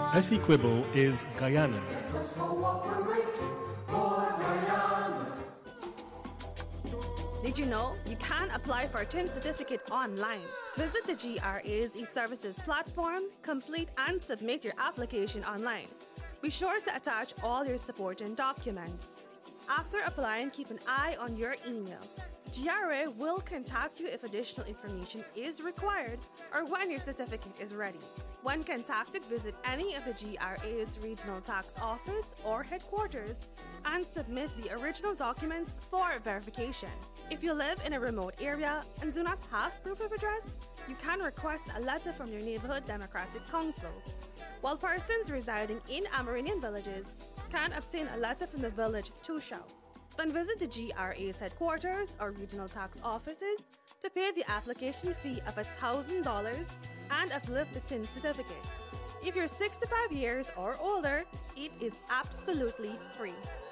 Essequibo is Guyana's. Did you know you can apply for a TIN certificate online? Visit the GRA's e-services platform, complete and submit your application online. Be sure to attach all your supporting documents. After applying, keep an eye on your email. GRA will contact you if additional information is required or when your certificate is ready. When contacted, visit any of the GRA's regional tax office or headquarters and submit the original documents for verification. If you live in a remote area and do not have proof of address, you can request a letter from your neighborhood Democratic Council, while persons residing in Amerindian villages can obtain a letter from the village Tushao. Then visit the GRA's headquarters or regional tax offices to pay the application fee of $1,000 and uplift the TIN certificate. If you're 65 years or older, it is absolutely free.